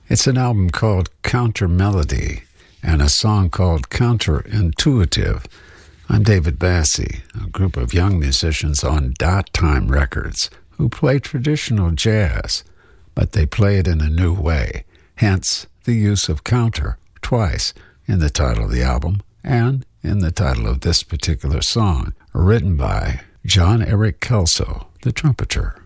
It's an album called Counter Melody and a song called Counterintuitive. I'm David Bassey, a group of young musicians on Dot Time Records who play traditional jazz, but they play it in a new way, hence the use of counter twice in the title of the album and in the title of this particular song, written by John Eric Kelso, the trumpeter.